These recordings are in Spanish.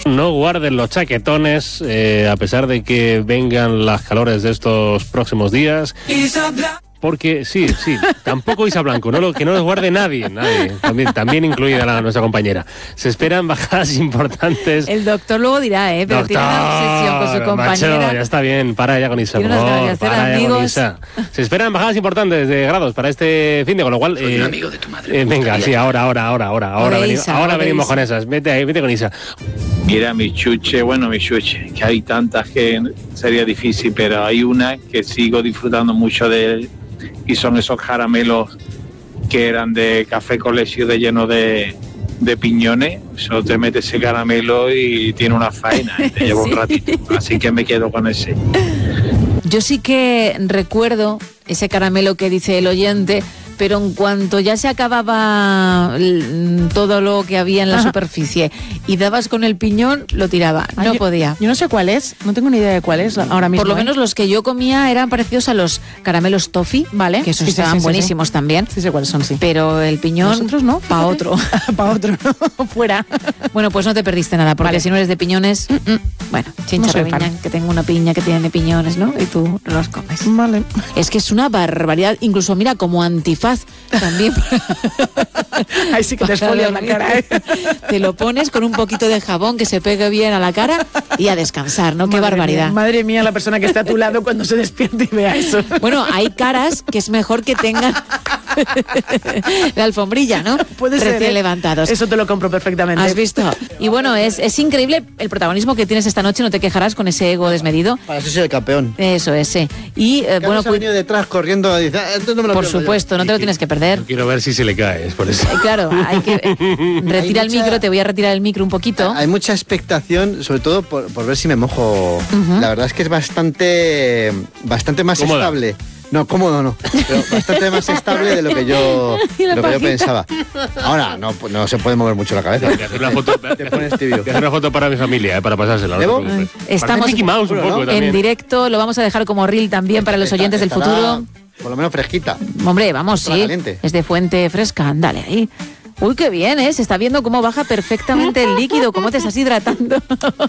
No guarden los chaquetones, a pesar de que vengan las calores de estos próximos días. Porque, sí, tampoco Isa Blanco, que no los guarde nadie, también incluida nuestra compañera. Se esperan bajadas importantes. El doctor luego dirá, pero tiene una obsesión con su compañera. Macho, ya está bien, para ya con Isa, por favor, para ya con Isa. Se esperan bajadas importantes de grados para este fin de, con lo cual... Soy un amigo de tu madre. Venga, sí, ahora venimos con esas. Vete con Isa. Mira, mi chuche, que hay tantas que sería difícil, pero hay una que sigo disfrutando mucho de, y son esos caramelos que eran de café con leche lleno de piñones. Solo te metes ese caramelo y tiene una faena, y te lleva un ratito, así que me quedo con ese. Yo sí que recuerdo ese caramelo que dice el oyente, pero en cuanto ya se acababa todo lo que había en la superficie y dabas con el piñón, lo tiraba. No podía. Yo no sé cuál es, no tengo ni idea de cuál es ahora mismo. Por lo menos los que yo comía eran parecidos a los caramelos toffee, ¿vale? Que esos estaban buenísimos también. Sí sé cuáles son, sí. Pero el piñón... Nosotros no. Pa' otro. Pa' otro, fuera. Bueno, pues no te perdiste nada, porque si no eres de piñones... Bueno, chincharabiñán, que tengo una piña que tiene piñones, ¿no? Y tú no los comes. Vale. Es que es una barbaridad, incluso mira, como antifaz también. Ahí sí que te esfolias la cara, ¿eh? Te lo pones con un poquito de jabón que se pegue bien a la cara y a descansar, ¿no? Qué barbaridad. Madre mía, la persona que está a tu lado cuando se despierte y vea eso. Bueno, hay caras que es mejor que tengan la alfombrilla, ¿no? Puede ser, recién levantados. Eso te lo compro perfectamente. ¿Has visto? Y bueno, es increíble el protagonismo que tienes esta noche, no te quejarás con ese ego desmedido. Para eso soy el campeón. Eso es, sí. Y bueno, ha venido detrás corriendo y dice, no me lo por supuesto, no te lo tienes que perder. Quiero ver si se le cae, es por eso. Claro, hay que retira el micro, te voy a retirar el micro un poquito. Hay mucha expectación, sobre todo por ver si me mojo. La verdad es que es bastante más cómoda. Estable. No, cómodo no, pero bastante más estable de lo que yo pensaba. Ahora, no se puede mover mucho la cabeza. Voy a hacer una foto, te pones tibio. Voy a hacer una foto para mi familia, para pasársela. ¿Debo? Estamos Mickey Mouse un poco, en directo, lo vamos a dejar como reel también para los oyentes del futuro. Por lo menos fresquita. Hombre, vamos, sí. Caliente. Es de fuente fresca, dale ahí. Uy, qué bien, ¿eh? Se está viendo cómo baja perfectamente el líquido, cómo te estás hidratando.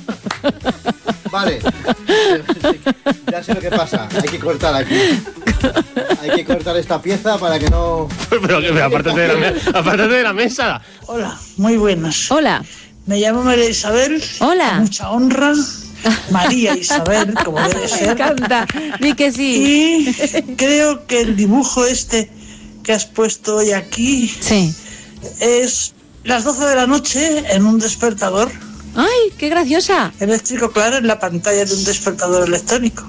Vale. Ya sé lo que pasa. Hay que cortar aquí. Hay que cortar esta pieza para que no... Pero apártate de la mesa. Hola, muy buenas. Hola. Me llamo María Isabel. Hola. Con mucha honra. María Isabel, como debe ser. Me encanta. Di que sí. Y creo que el dibujo que has puesto hoy aquí... Sí. Es las 12 de la noche en un despertador. ¡Ay, qué graciosa! Eléctrico, claro, en la pantalla de un despertador electrónico.